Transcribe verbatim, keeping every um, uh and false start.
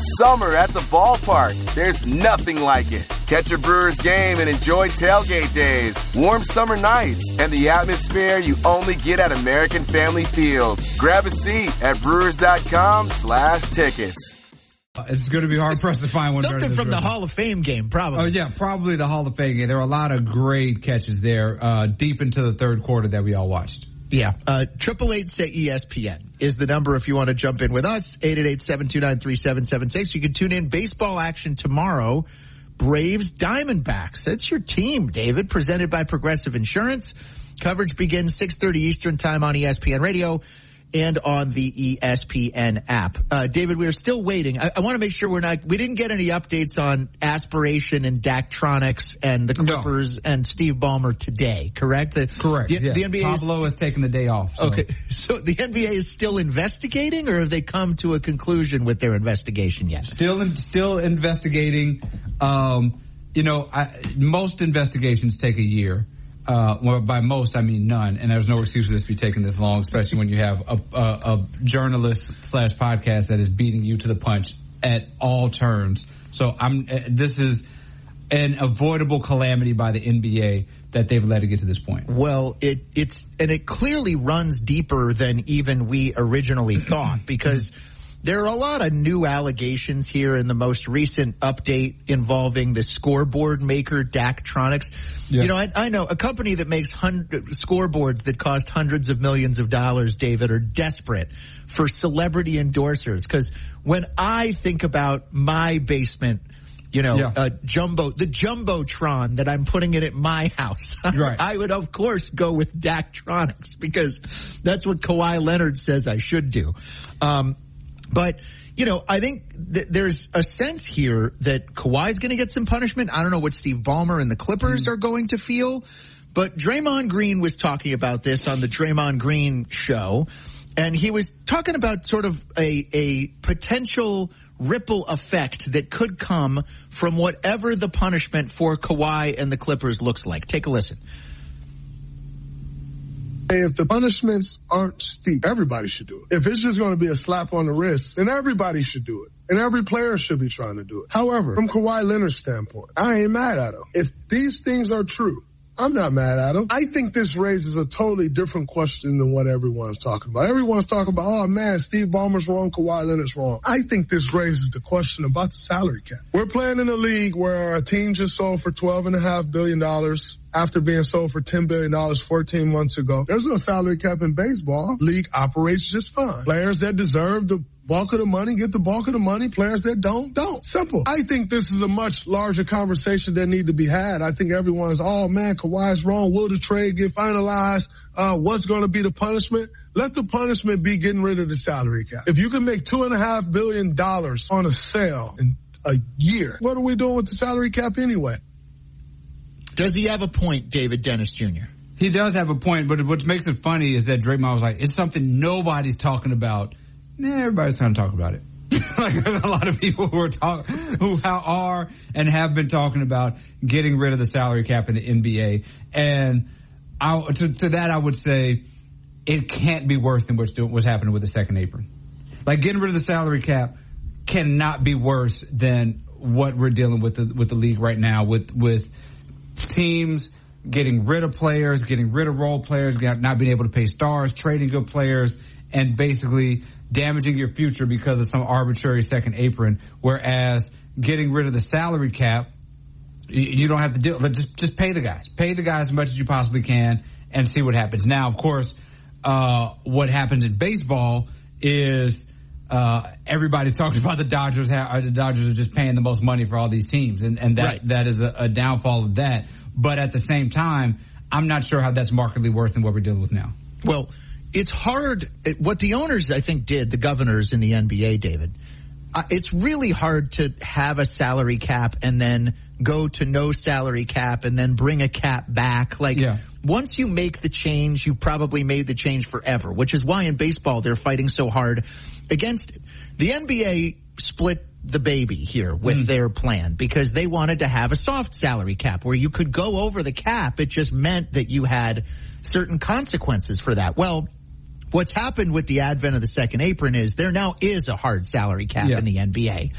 Summer at the ballpark. There's nothing like it. Catch a Brewers game and enjoy tailgate days, warm summer nights, and the atmosphere you only get at American Family Field. Grab a seat at brewers.com slash tickets. It's going to be hard pressed to find one. Something from the Hall of Fame game, probably. Oh, yeah, probably the Hall of Fame game. There were a lot of great catches there uh, deep into the third quarter that we all watched. Yeah. Triple eight say E S P N is the number if you want to jump in with us. eight eight eight, seven two nine, three seven seven six. You can tune in baseball action tomorrow. Braves Diamondbacks. That's your team, David, presented by Progressive Insurance. Coverage begins six thirty Eastern time on E S P N Radio and on the E S P N app. Uh, David, we are still waiting. I, I want to make sure we're not, we didn't get any updates on Aspiration and Daktronics and the Clippers no. and Steve Ballmer today, correct? The, correct. The, yes. the N B A Pablo is, has taken the day off. So. Okay. So the N B A is still investigating, or have they come to a conclusion with their investigation yet? Still, in, still investigating. Um, you know, I, most investigations take a year. Uh, well, by most, I mean none, and there's no excuse for this to be taking this long, especially when you have a, a, a journalist slash podcast that is beating you to the punch at all turns. So I'm, this is an avoidable calamity by the N B A that they've let it get to this point. Well, it, it's, and it clearly runs deeper than even we originally thought, because there are a lot of new allegations here in the most recent update involving the scoreboard maker Daktronics. Yeah. You know, I, I know a company that makes hundred, scoreboards that cost hundreds of millions of dollars, David, are desperate for celebrity endorsers. Because when I think about my basement, you know, yeah. uh, jumbo, the Jumbotron that I'm putting in at my house, right. I would, of course, go with Daktronics because that's what Kawhi Leonard says I should do. Um, But, you know, I think th- there's a sense here that Kawhi's going to get some punishment. I don't know what Steve Ballmer and the Clippers mm. are going to feel. But Draymond Green was talking about this on the Draymond Green show. And he was talking about sort of a, a potential ripple effect that could come from whatever the punishment for Kawhi and the Clippers looks like. Take a listen. If the punishments aren't steep, everybody should do it. If it's just going to be a slap on the wrist, then everybody should do it. And every player should be trying to do it. However, from Kawhi Leonard's standpoint, I ain't mad at him. If these things are true, I'm not mad at him. I think this raises a totally different question than what everyone's talking about. Everyone's talking about, oh, man, Steve Ballmer's wrong, Kawhi Leonard's wrong. I think this raises the question about the salary cap. We're playing in a league where a team just sold for twelve point five billion dollars after being sold for ten billion dollars fourteen months ago. There's no salary cap in baseball. League operates just fine. Players that deserve the bulk of the money get the bulk of the money. Players that don't, don't. Simple. I think this is a much larger conversation that need to be had. I think everyone's, oh, man, Kawhi's wrong. Will the trade get finalized? Uh, what's going to be the punishment? Let the punishment be getting rid of the salary cap. If you can make two and a half billion dollars on a sale in a year, what are we doing with the salary cap anyway? Does he have a point, David Dennis Junior? He does have a point, but what makes it funny is that Draymond was like, it's something nobody's talking about. Nah, everybody's going to talk about it. Like, there's a lot of people who are talk, who are and have been talking about getting rid of the salary cap in the N B A. And I, to, to that, I would say it can't be worse than what's, what's happening with the second apron. Like, getting rid of the salary cap cannot be worse than what we're dealing with the, with the league right now, with with teams getting rid of players, getting rid of role players, not being able to pay stars, trading good players, and basically damaging your future because of some arbitrary second apron. Whereas getting rid of the salary cap, you don't have to do it. Just, just pay the guys. Pay the guys as much as you possibly can and see what happens. Now, of course, uh, what happens in baseball is uh, everybody's talking about the Dodgers. How the Dodgers are just paying the most money for all these teams, and, and that right. that is a, a downfall of that. But at the same time, I'm not sure how that's markedly worse than what we're dealing with now. Well, it's hard. It, what the owners, I think, did, the governors in the N B A, David, uh, it's really hard to have a salary cap and then go to no salary cap and then bring a cap back. Like, yeah. Once you make the change, you've probably made the change forever, which is why in baseball they're fighting so hard against it. The N B A split the baby here with mm. their plan because they wanted to have a soft salary cap where you could go over the cap. It just meant that you had certain consequences for that. Well, what's happened with the advent of the second apron is there now is a hard salary cap yeah. in the N B A.